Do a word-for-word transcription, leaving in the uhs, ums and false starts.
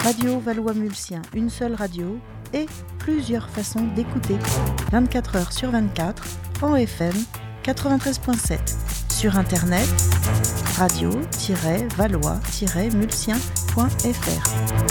Radio Valois-Mulsien, une seule radio et plusieurs façons d'écouter. vingt-quatre heures sur vingt-quatre, en F M quatre-vingt-treize virgule sept. Sur internet, radio tiret valois tiret mulsien point f r.